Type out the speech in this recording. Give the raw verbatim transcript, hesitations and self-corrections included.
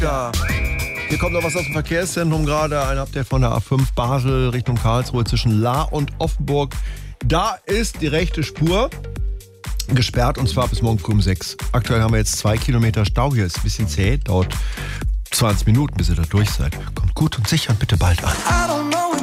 Ja. Hier kommt noch was aus dem Verkehrszentrum gerade. Ein Update von der A fünf Basel Richtung Karlsruhe zwischen Lahr und Offenburg. Da ist die rechte Spur gesperrt und zwar bis morgen früh um sechs. Aktuell haben wir jetzt zwei Kilometer Stau. Hier ist ein bisschen zäh, dauert zwanzig Minuten, bis ihr da durch seid. Kommt gut und sicher und bitte bald an.